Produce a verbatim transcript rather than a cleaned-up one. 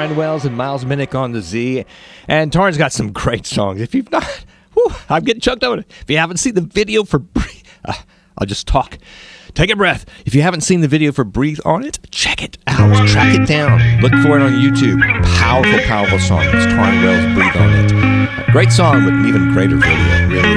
Taryn Wells and Miles Minnick on the Z. And Taryn's got some great songs. If you've not, whew, I'm getting choked over. If you haven't seen the video for Breathe, uh, I'll just talk. Take a breath. If you haven't seen the video for Breathe on it, check it out. Track it down. Look for it on YouTube. Powerful, powerful song. It's Taryn Wells, Breathe on it. A great song with an even greater video, really.